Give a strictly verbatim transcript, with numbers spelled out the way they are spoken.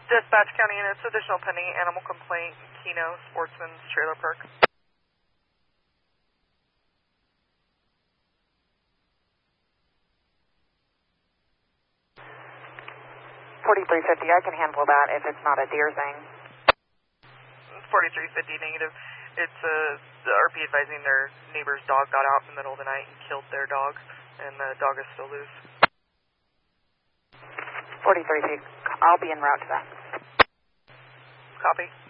Dispatch County units, additional pending animal complaint, Keno Sportsman's Trailer Park. forty-three fifty, I can handle that if it's not a deer thing. forty-three fifty negative. It's uh, the R P advising their neighbor's dog got out in the middle of the night and killed their dog, and the dog is still loose. forty-three feet, I'll be en route to that. Copy.